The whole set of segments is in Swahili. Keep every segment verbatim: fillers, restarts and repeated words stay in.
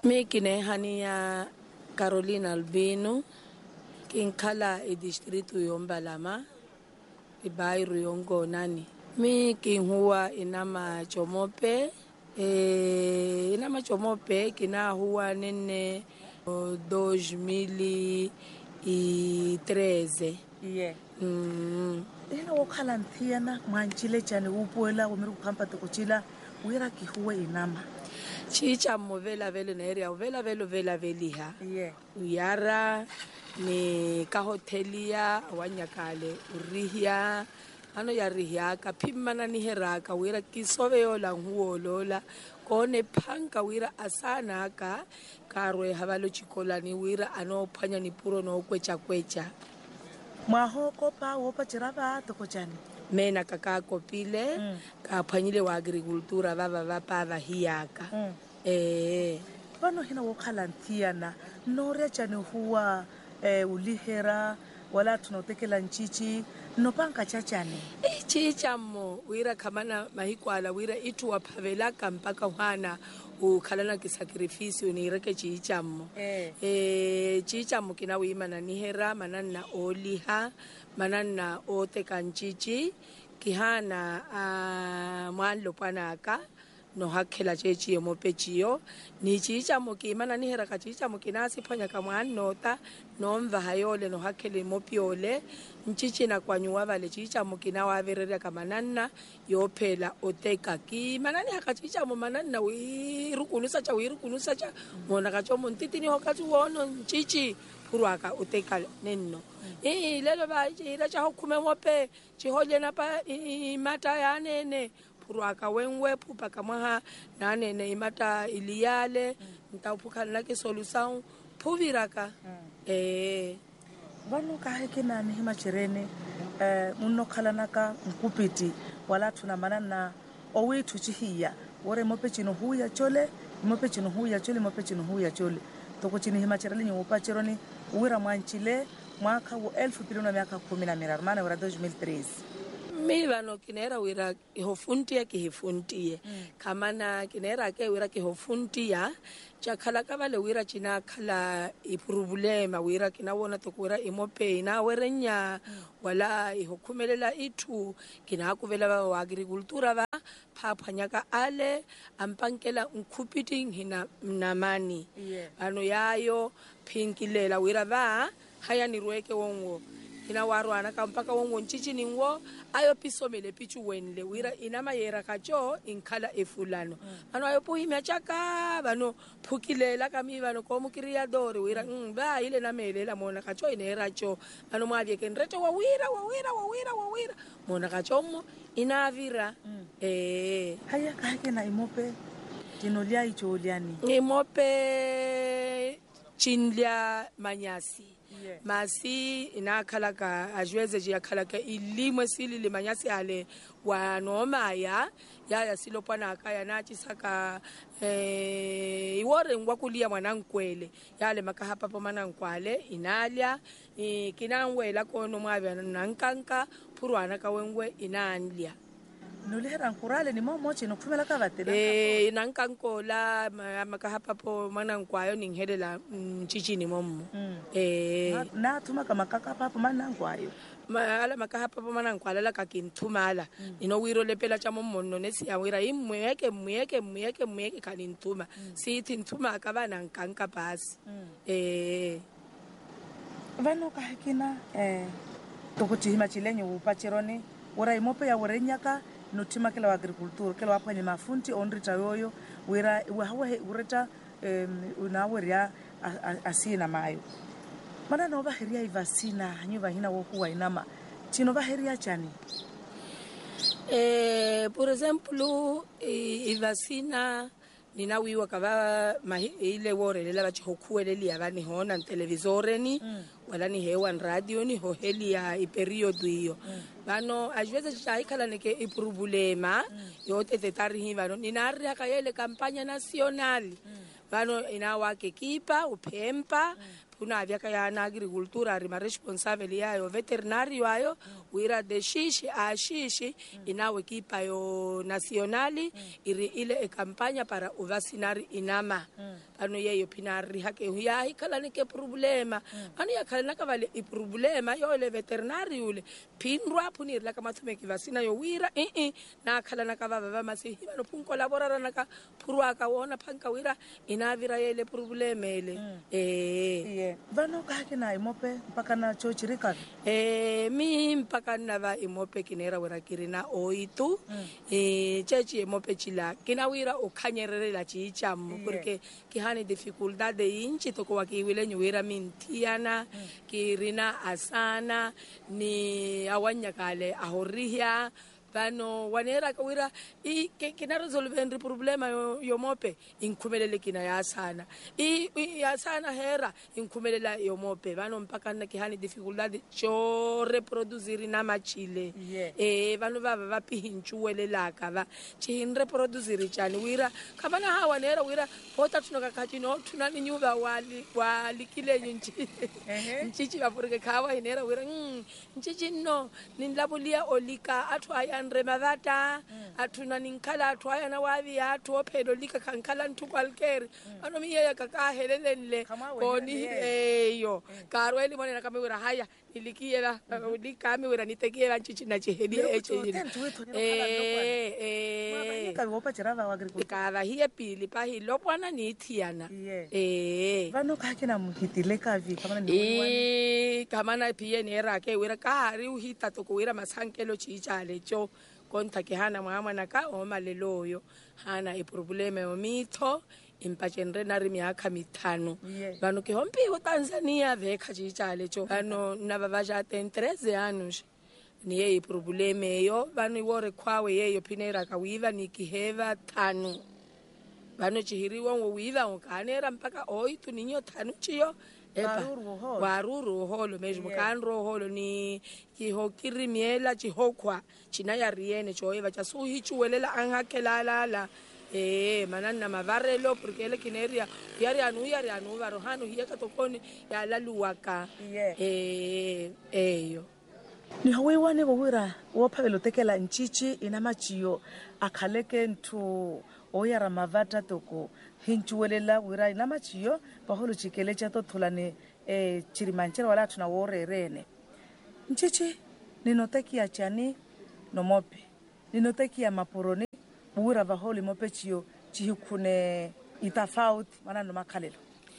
Mi kinehania Carolina Albino, kinkhala e distrito yombalama, e bairro yongonani. Mi kinhuwa inama chomope, e inama chomope kina huwa nene dois mil e treze. Yeah. Mm. Ina wakhala nthiana mwanchile chane upuela umiru kukampa tukuchila wira kihuwe inama. Chicha movela velo na area vela velo vela veliha. Yeah. Uyara ni ka hotelia wanyakale urihia ano ya rihia ka phimana ni heraka wira kisove yola nguolola kone phanka wira asana ka karwe habalo chikolani wira ano phanya ni puro no kwecha kwecha Mwaho kopa wopa chiraba tukuchani. mena kaka kopile Mm. ka phanyile wa agricultura baba bapa ba hiaka. Mm. Eh Vano hina wakhala nthiana nore chane huwa eh, ulihera wala tunotekela nchichi nopanga chachane. chicha mo wira khamana mahikwala wira itu waphavela kampaka hwana ukhalana ki sacrifice ni reke chicha mo Eh. eh chicha mo kina wima na nihera manana oliha manana ote kanchichi kihana a mwanlo panaka no hakhela chechi mo pechiyo ni chicha mo kimana ni hera ka chicha mo kinasi phanya ka mwanota no mva hayole no hakhele mo piole nchichi na kwanyuwa vale chicha mo kinawa averera ka manana yo phela oteka ki manani haka chicha mo manana wi rukunusa cha wi rukunusa cha mona ka chomo ntitini hokati wono nchichi purwaka oteka nenno eh lelo ba ira cha hokhume mope chihole na pa mata ya nene purwaka wenwe pupa kamaha nane ne imata iliyale ntauphukhala na ke solution phuviraka eh Vano kaheke na nihima chirene eh, muno khalanaka nkupiti wala tuna manana owe tuchihiya wore mope chino huya chole mope chino huya chole mope chino huya chole toko chini hima chirale ni upa chironi uwira mwanchile mwaka wa elfu mbili na miaka kumi na miraro maana wira dois mil e treze. mi vano kinera wira ihofuntia kihifuntie mm. kamana kinera ke wira kihofuntia chakhala ka vale wira china khala iproblema wira kina wona to wira imope ina werenya mm. wala ihokhumelela ithu kina kuvela va agricultura va phaphanyaka ale ampankela unkhupiti hina namani Yeah. ano yayo phinkilela wira va haya ni rweke wongo ina warwana ka mpaka wongo nchichi ningwo ayo pisomele pichu wenle wira ina mayera kacho inkhala efulano mm. ano ayo puhimya chaka bano phukilela kami bano komu criador wira mm, ba ile na melela mona kacho inera cho ano mwavye kenreto wa wira wa wira wa wira wa wira mona kacho mo inavira mm. eh Haya kaheke na imope tinolia icholiani imope chinlia manyasi. Yeah. Masi inakhalaka ajweze je yakhalaka ilimwe silile manyasi ale wanoma ya ya silopana akaya nachi saka eh iwore ngwakulia mwanankwele yale makahapa po manankwale inalya kinangwela kono mwabya nankanka purwana kawengwe inanlya nolihera nkurale ni momo chino kufumela ka vatela eh nankankola makahapa po manankwayo ninghelela nchichini momo mm. eh na thuma kama kaka papa manangwayo ala makahapa po manankwala la kakinthumala mm. ino wiro lepela cha mommonno nesiya wira imweke mweke mweke mweke kanintuma mm. sithi nthuma ka bana nkanka basi mm. eh vano kahekina eh tokuchihima chilenye upachironi ura imope ya urenyaka notima kela agriculture kela wapanye mafunti onrita yoyo wira wawe ureta um, unaweria asina mayo mana no baheria ivasina nyuba hina wokuwa inama chino baheria chani eh por exemplo ivasina ninawiwa kava ile wore lela bachi hokhueleli yabani hona televisoreni mm. wala ni hewa radio ni hohelia i period iyo mm. bano ajweze chaikhala neke i problema mm. yote tetari hi bano ninari akayele kampanya national mm. bano inawa ke kipa upempa mm. kuna vya kaya na agricultura rima responsable yayo veterinario ayo wira de shishi a shishi inawe kipa yo nacionali iri ile e campaña para o vacinar inama pano yeyo pinari hake huya ikala nike problema ani yakala nakavale i problema yo le veterinario le pinrwa punir la kama tumeki vacina yo wira eh eh na kala nakava va masi hibano pun colaborara naka purwa ka wona panka wira inavira yele problema ele eh yeah vano ka kina imope mpaka na chochirika eh mi mpaka na va imope kinera wira kirina oitu eh chechi imope chila kina wira o khanyerere la chichamu porque ki hani dificultad de inchi to kwa kiwile nywira mintiana kirina asana ni awanya kale ahorihia vano wanera kawira i kina resolve ndri problema yo, yo mope inkumelele kina ya sana i, i ya sana hera inkumelela yo mope vano mpaka na kihani dificultad cho reproducir na machile yeah. eh vano baba vapihinchuwele laka va chihin reproducir chani wira kabana hawa nera wira pota tunoka kachino tunani nyuba wali wali kile nchi nchichi vapurike kawa inera wira mm, nchichi no ninlabulia olika atu aya andre mavata atuna ninkala atwaya na wavi atu opedo lika kankala ntukwalkeri ano miye kaka helelele koni eyo karweli mone na kamera haya ilikiela ulika amewera nitekiela nchichi na chihedia eche eh eh kawopa chirava wa agriculture kava hiye pili pa hilo bwana ni thiana eh vano ka kina muhitile kavi kama ni eh kama na pie ne ra ke wira ka hari uhita to ko wira masankelo chichale cho konta ke hana mama na ka o maleloyo hana i problema o mitho impachenre na rimi aka mitano vano ke hompi ho Tanzania veka chichale cho vano na vavaja tentreze anos ni yeye probleme yo vano iwore kwawe yeyo pinera kawiva nikiheva tano vano chihiriwa ngo wiva ngokanera mpaka oitu ninyo tano chiyo epa waruru holo mejo kanro holo ni kihokiri miela chihokwa chinaya riene choeva chasuhi chuwelela anhakelala la eh manana mavarelo porque ele kineria yari anu yari anu varohanu hieka tokoni ya laluwaka eh eyo ni hawiwane bowira wophavelo tekela nchichi ina machiyo akhaleke ntu oyara mavata toko hinchuwelela wira ina machiyo baholo chikele cha to thulane eh chirimanchera wala tuna worerene nchichi ninotekia chani nomope ninotekia maporoni wira baholo mope chiyo chihukune itafauti mana no makhalelo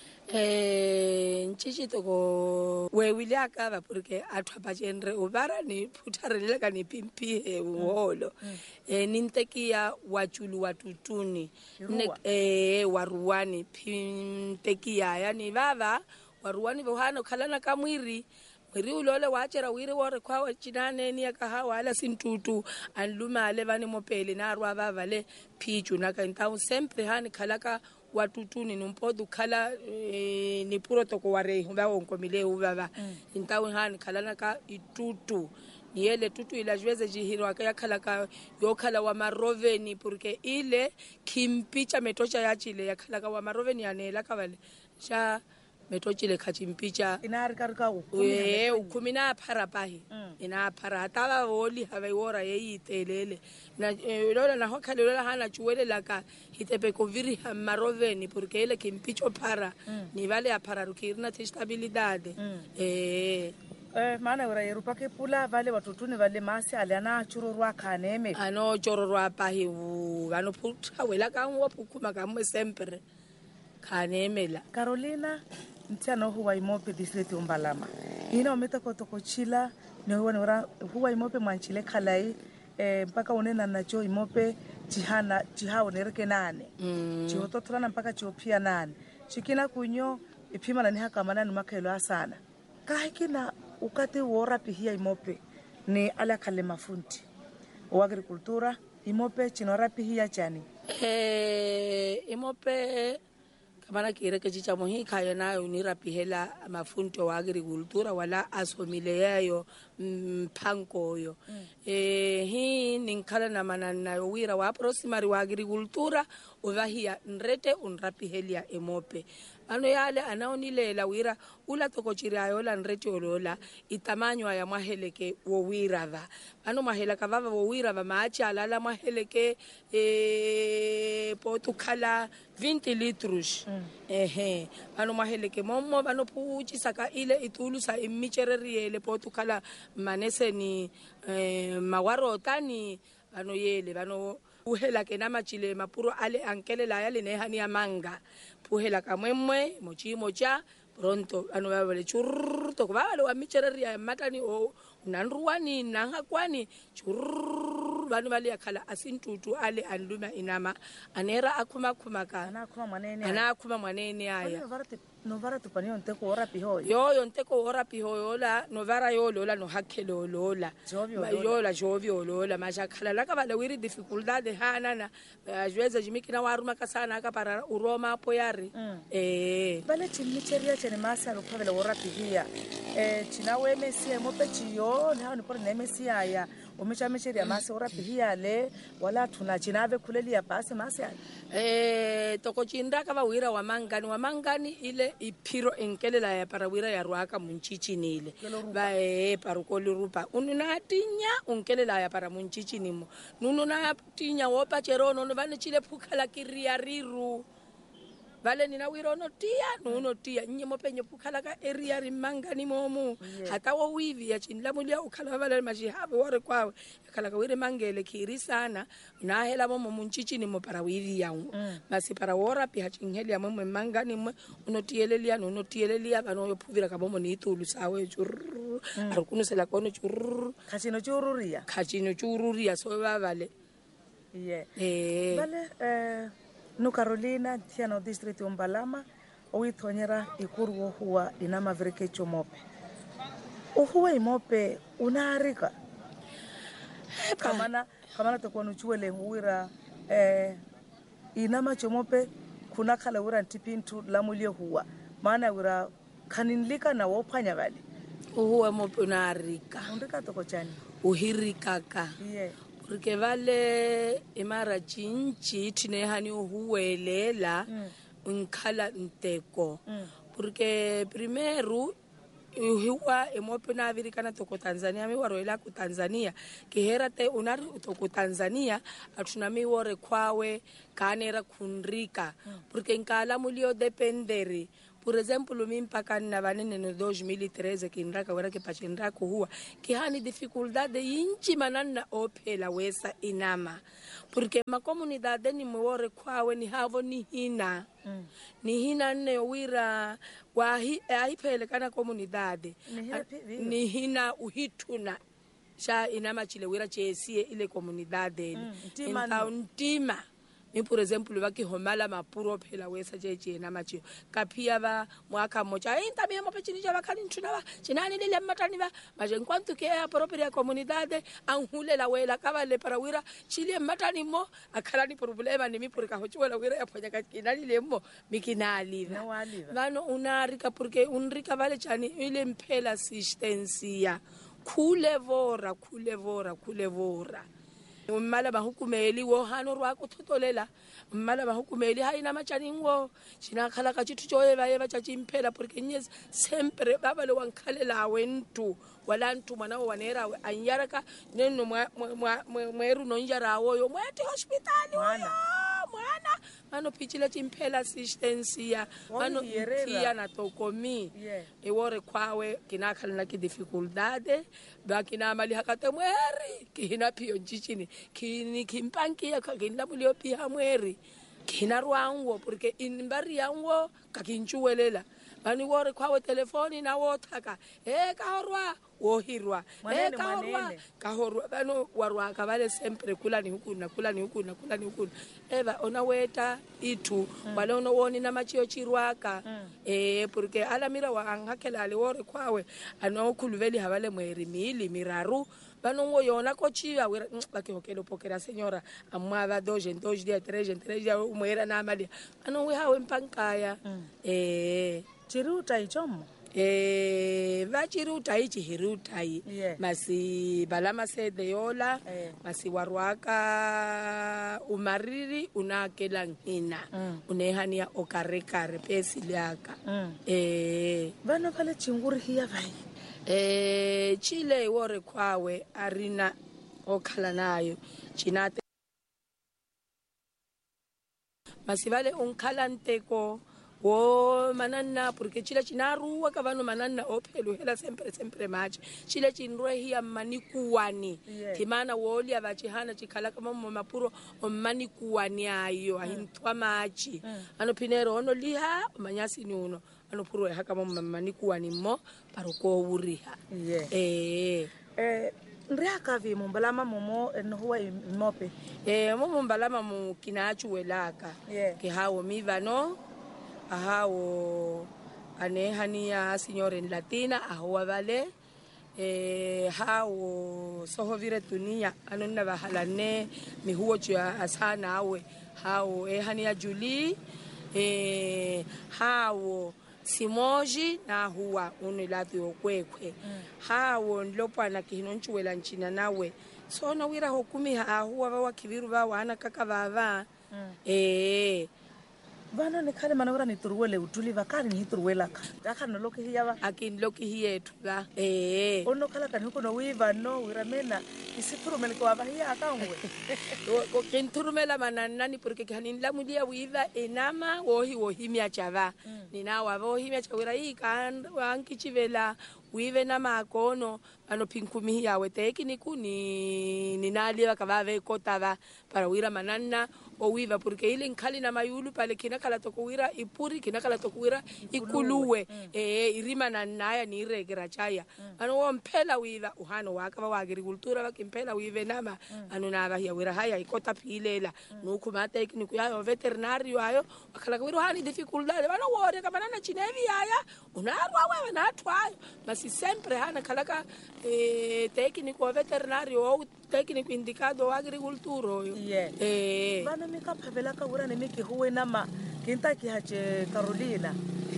eh nchichi toko wewilia kava porque athwapa chenre ubara ni putharele ka ni pimpi he uholo eh nintekia wachulu watutuni eh waruwani pintekia yani baba waruwani bohano khalana kamwiri mwiri ulole wachera wiri wore kwa chinane ni akahawa ala sintutu anlumale vani mopele na arwa baba le phichu naka ntau sempre hani khalaka watutuni numpodu khala e, ni puro toko ware humba onkomile ubaba mm. Ntawe hani khala naka itutu ni ele tutu ila jweze jihiro akaya khala ka yo khala wa maroveni porque ile kimpicha metocha ya chile ya khala ka wa maroveni anela kavale sha metochile khachimpicha inari karika eh ukhumina phara pahi mm. Ina phara atava woli have wora yeitelele na lola na hokhale lola hana chuwele laka hitepe koviri maroveni porque ele kimpicho phara mm. Ni vale a phara rukirna stabilidade mm. eh eh mana ora yerupa ke pula vale watutuni vale masi aliana chururwa khaneme ano chururwa pahi u vano phutha wela ka ngwa phukuma ka mo sempre khanemela Carolina ntiano huwa imope distrito umbalama ina ometa kotoko chila ne huwa ora huwa imope mwanchile khalai eh mpaka unena nacho imope jihana jihao nereke nane mm. Chihotothulana mpaka chiopia nane chikina kunyo iphima nani hakamana ni makhelo asana kahikina ukate wora pihia imope ni ala khale mafunti o agricultura imope chinora pihia chani eh imope kamana kire ke chicha mohi khaya na unira pihela mafunto wa agricultura wala asomile yayo mpankoyo mm. eh hi ninkhala na manana yo wira wa proximary wa agricultura ovahia nrete unrapihelia emope ano yale anaonilela wira ula tokochirayo la nrete olola itamanyo ya maheleke wo wira va ano mahela kavava wo wira va maachi alala maheleke eh potukhala twenty litros mm. ehe ano maheleke mommo bano puchi saka ile itulu sa imichereriele potukhala manese ni eh, mawarota ni bano yele bano uhela ke na machile mapuro ale ankelela ya linehani ya manga puhela kamwemwe mochi mocha pronto ano bale churto ko bale wa michereria matani o nanruwani nangakwani churr bani bale yakhala asintutu ale anluma inama anera akhuma khumaka ana khuma mwanene ana akhuma mwanene aya novara tupani onte ko ora pihoyo yo yonte ko ora pihoyo la novara yo lola no hakhelo lola yo la jovio lola mashakhala la ka bale wiri difficultad hana na jweza jimikina waruma kasana ka para uroma poyari mm. eh bale chimicheria chene masa lo khavela ora pihia eh chinawe mesi mope chiyo na ni por nemesi aya umecha micheria masa ora pihia le wala tuna chinave kulelia pasi masa eh toko chinda ka ba wira wa mangani wa mangani ile iphiro enkelela ya para wira ya ruaka munchichinile ba e paruko lirupa ununa tinya unkelela ya para munchichinimo nununa tinya wopa cherono no bane chile phukhala kiria riru vale nina wira no tia no tia nyemo penye phukhala ka area ri mangani momu yeah. Hata wo wivi ya chinla mulia ukhala vale majihabe wore kwawe khala ka wire mangele khiri sana na hela momu munchichini mo para wivi yangu mm. Basi para wora pi hachingheli ya momu mangani mo uno tielelia no tielelia bano yo phuvira ka momu ni itulu sawe chur mm. Arukunu sela kono chur khachino chururia khachino chururia so ba vale yeah eh vale eh no Carolina tiano district umbalama oithonyera ikuru huwa inama vreke chomope uhuwa imope unarika kamana kamana to kono chuele huira eh inama chomope kuna khala ura tipintu lamulie huwa maana ura kaninlika na wophanya vali uhuwa mope unarika undika to kochani uhirika ka yeah porque vale imara chinchi tine hani uhuwelela mm. Unkhala nteko mm. Porque primero uhiwa emope na virikana toko Tanzania mi waroela ku Tanzania kiherate unari toko Tanzania atunami wore kwawe kanera kunrika mm. Porque nkala mulio dependere. Por exemplo, mim mpaka na vanene no dois mil e treze kinraka wera ke pachinraka huwa ki hani dificuldade inchi manana opela wesa inama porque ma comunidade ni mwore kwawe ni havo ni hina mm. Ni hina ne wira wa hi aipele kana comunidade ni hina, ni hina uhituna sha inama chile wira chesie ile comunidade mm. Inta untima mi por exemplo va ki homala mapuro phela wesa jeje na machi kapia ba mwaka mocha inta mi mo pechini ja bakali ntuna ba chinani le matani ba maje kwantu ke ya propria comunidade anhulela wela kaba le para wira chile matani mo akala ni problema ni mi por ka hochwela wira ya phonya ka kinali le mo mikinali vano unarika porque unrika vale chani ile mphela asistencia khulevora khulevora khulevora ummala bahukumeli wo hano rwako thotolela ummala bahukumeli haina machani ngo china khala ka chithu choye baye bachachi imphela porque nyes sempre baba le wankhalela wentu wala ntu mwana wanera anyaraka neno mweru nonjarawo yo mwete hospitali yo mwana mano pichile chimphela asistencia mano kia na tokomi yeah. Ewore kwawe kinakhala na ki difficultade bakina mali hakate mweri kina pio nchichini kini kimpankia kakinla mulio pia mweri kina ruango porque inbari yango kakinchuwelela bani wore kwawe telefoni na wotaka eh kahorwa wohirwa eh kahorwa kahorwa bano warwa kabale sempre kula ni huku na kula ni huku na kula ni huku eva ona weta itu mm. Wale ono woni na machio chirwaka mm. Eh porque ala mira wa angakela ale wore kwawe ano kuluveli habale mweri mili miraru bano ngo yona kochiwa bake hokelo pokera señora amwa dos en dos dia tres en tres dia umwera na amali ano we hawe mpankaya mm. Eh chiruta ichomo eh vachiri utai chihiri utai Yeah. masi balama sede yola Eh. masi warwaka umariri unakela ngina Mm. unehania okarekare pesi liaka Mm. eh vano vale chinguri hiya vai eh chile wore kwawe arina okhala nayo chinate masivale unkhalanteko wo manana porque chile chinaruwa ka vano manana ophelo hela sempre sempre match chile chinrwe hiya manikuwani Yeah. timana woli avachihana chikhala kama mapuro manikuwani ayo ahintwa machi anophinero ono liha manyasi ni uno anopuro haka kama manikuwani mo paroko uriha Yeah. eh eh nria kavi mumbalama momo enhuwa imope eh mo mbalama mu kinachu welaka Yeah. ke hawo mivano ahawo anehania signore en latina ahawa vale eh hawo sohovire tunia anonna bahalane mihuo cha asana awe hawo ehania Julie eh hawo Simoji na huwa unilati okwekwe hawo ndlopana kihinonchuwela nchina nawe so no wira hokumi ha huwa wa kibiru ba wana kaka baba eh vano ni khale mana ura ni turuwele utuli vakani ni turuwela ka dakha no loki hiya va akin loki hiyetu ba eh ono khala kan huko no wiva no wiramena isithurumele kwa va hiya akangwe ko kinturumela mananani porque kanin la mudia wiva enama wohi wohimya chava nina wa wohimya chawira ikan wankichivela wive na makono ano pinkumi yawe tekniku ni ninaliwa kavave kotava para wira manana o wiva porque ile nkali na mayulu pale kinakala tokuwira ipuri kinakala tokuwira ikuluwe eh irima na naya ni regera chaya ano womphela wiva uhano waka wa agricultura wakimpela wive nama ano na bahia wira haya ikota pilela nukhuma tekniku yayo veterinario ayo akala kwiro hani difficulty bana wore kama na chinevi yaya unarwa wewe na atwayo masi sempre hana kalaka eh tekniku veterinario au tekniku indicado wa agricultura yo Yeah. eh vano mika phavela ka ura ni miki huwe nama kinta ki hache Carolina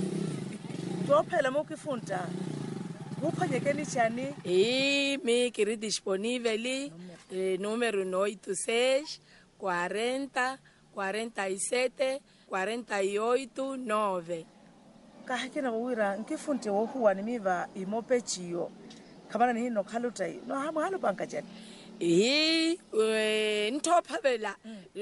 to phela mo kifunta kuphanyekeni chani e mi kiri disponível eh, número oito seis quarenta quarenta e sete quarenta e oito nove ka hakina wira nkifunte wo huwa ni miva imope chiyo kamana ni no khalutai no hamu halu banka jani e ntophavela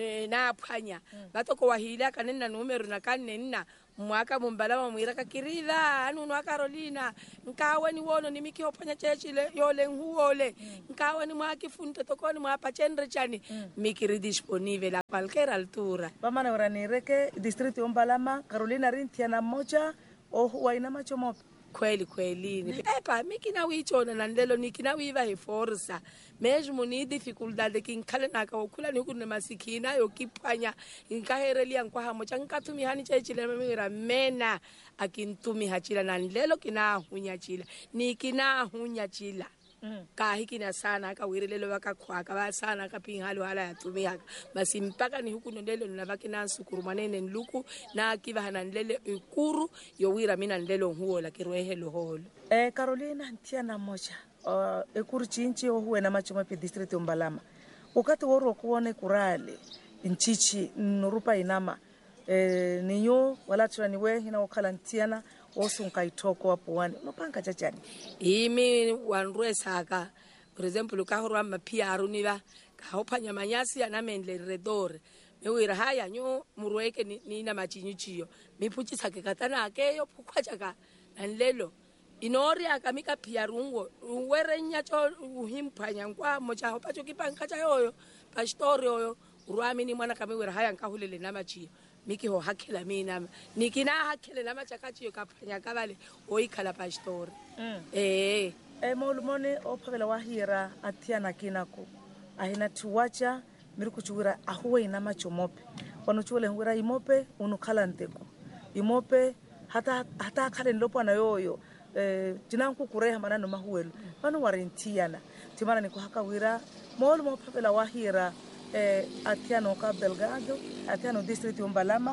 na phanya batoko wahila kanena numero na kanena mwaka mumbala mwira ka kirida anu no Carolina nkawe ni wono ni miki ophanya chechile yole nhuole nkawe ni mwaki funte tokoni mwapa chenre chani miki disponible a cualquier altura vamana ura ni reke district ombalama Carolina rintiana moja o huwa ina machomo kweli kweli epa mikina wichona nandelo nikina wiva he forza mesmo ni dificuldade kinkale naka ukula ni kunne masikina yo kiphanya inkaherelia nkwa hamo chankatumi hani chechile memira mena akintumi hachila nandelo kina hunya chila nikina hunya chila ka hikina sana ka wirilelo wakakhwaka ba sana ka pinghalo hala ya tumihaka basi mpaka ni huku ndelo nabaki na sukuru manene nluku na kiva hanandele ikuru yo wira mina ndelo huo la kirwehelo holo eh Carolina ntiana moja uh, ekuru chinchi o huwe na machomo pe district ombalama ukati woro kuone kurale nchichi nurupa inama eh ninyo wala trani we hina okhala ntiana osunka itoko hapo wani unopanga chachani imi wanrwe saka for example ka horwa mapia aruniva ka hophanya manyasi anamendle redore mewira haya nyo murweke ni, ni na machinyichiyo miphuchisa ke katana ke yo phukwacha nanlelo inori akamika pia rungo werenya cho uhimphanya nkwa mocha hopacho kipanka cha yoyo pastor yoyo urwami ni mwana kamewira haya nkahulele na machiyo miki ho hakela mina nikina hakela na machakachi yo kaphanya kabale oikhala pastor mm. eh eh molumone ophavela wahira atiana kinako ahina tuwacha mirikuchuwira ahuwe ina machomope wanochuwele huwira imope unukhala nteko imope hata hata khale nlopo na yoyo eh jinanku kureha manano mahuwelo vano warintiana timana ni kuhaka wira molumo ophavela wahira eh atiano ka Delgado atiano district ombalama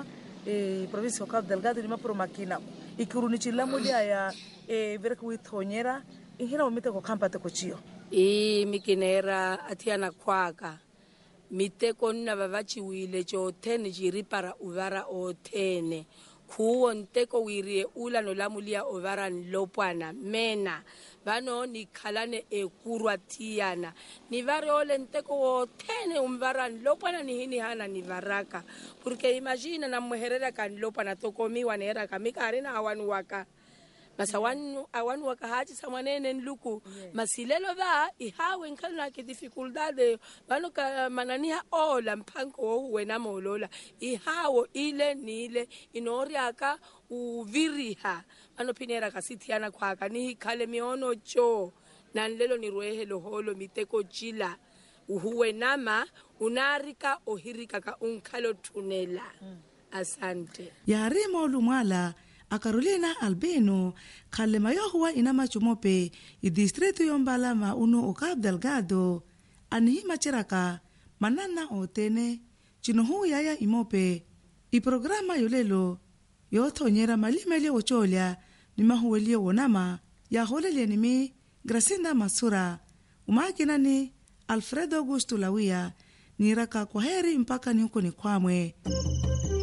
e province wa Cabo Delgado ni mapuro makina ikiruni chila moja ya e vile kuithonyera ihina umite ko kampate ko chio i mikinera atiana kwaka miteko nna bavachi wile cho ten jiri para uvara o tene kuwo nteko wirie ula no lamulia ovara nlopwana mena vano ni khalane e kurwa tiana ni vare ole nteko o tene umvara nlopwana ni hini hana ni varaka porque imagine na muherera kan lopwana tokomiwa nera kamika awanu waka basa wanu awanu wakahaji samwanene nluku yeah. Masilelo ba ihawe nkana ke difficultade bano ka manania ola mpanko wena molola ihawo ile nile inori aka uviriha bano pinera kasitiana kwaka ni kale miono cho nanlelo ni rwehelo holo miteko jila uhuwe nama unarika ohirika ka unkalo tunela mm. Asante yarimo lumala a Carolina Albino kale mayohwa inama chumope i distrito yombalama uno o Cabo Delgado anihima chiraka manana o tene chinohu yaya imope i programa yolelo yothonyera malimele ocholia ni mahuwelie wonama ya holelia nimi Gracinda Masura umakina ni Alfredo Augusto Lawia niraka kwa heri mpaka ni huko ni kwamwe.